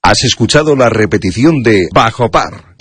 Has escuchado la repetición de Bajo Par.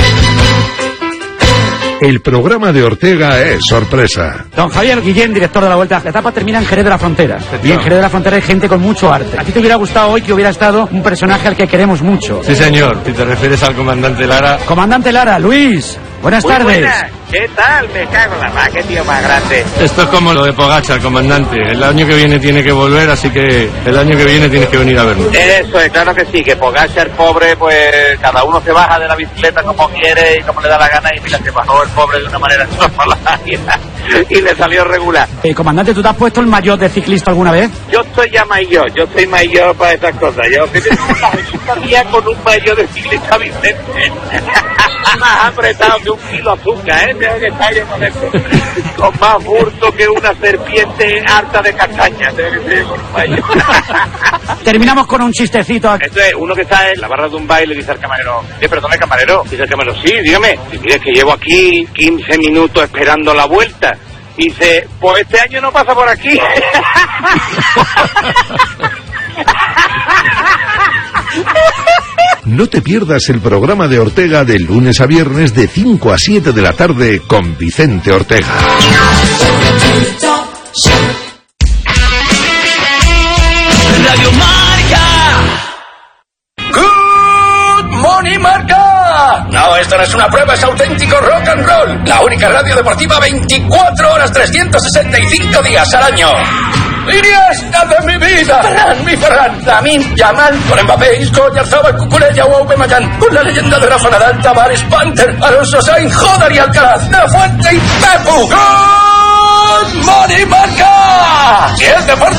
El programa de Ortega es sorpresa. Don Javier Guillén, director de La Vuelta. La etapa termina en Jerez de la Frontera. Y en Jerez de la Frontera hay gente con mucho arte. ¿A ti te hubiera gustado hoy que hubiera estado un personaje al que queremos mucho? Sí, señor. Si te refieres al comandante Lara. Comandante Lara, Luis. Buenas tardes. Buenas. ¿Qué tal? Me cago en la mar, qué tío más grande. Esto es como lo de Pogačar, comandante. El año que viene tiene que volver, así que el año que viene tienes que venir a vernos. Eso es, claro que sí, que Pogačar, pobre, pues cada uno se baja de la bicicleta como quiere y como le da la gana, y mira, se bajó el pobre de una manera extraordinaria y le salió regular. Comandante, ¿tú te has puesto el maillot de ciclista alguna vez? Yo estoy ya mayor, yo soy mayor para estas cosas. Yo estaría con un maillot de ciclista Vicente. Más apretado que un kilo de azúcar, tengo que estar yo con eso. Con más burto que una serpiente harta de castañas. Tengo que ser con un maillot. Terminamos con un chistecito. Esto es uno que está en la barra de un baile y dice al camarero: perdone, camarero. Dice el camarero: sí, dígame. Y mire, que llevo aquí 15 minutos esperando la vuelta. Y dice: pues este año no pasa por aquí. No te pierdas el programa de Ortega de lunes a viernes de 5 a 7 de la tarde con Vicente Ortega. Radio Marca. Good morning, Marca. No, esto no es una prueba, es auténtico rock and roll. La única radio deportiva 24 horas, 365 días al año. Iniesta de mi vida, Ferran, mi Ferran, Lamine Yamal, con Mbappé, Isco, Oyarzabal, Cucurella, Aubameyang, con la leyenda de Rafa Nadal, Tavares, Panther, Alonso Sainz, Jodar y Alcaraz, La Fuente y Pepu. ¡Good morning, Marca! ¡Y el deporte!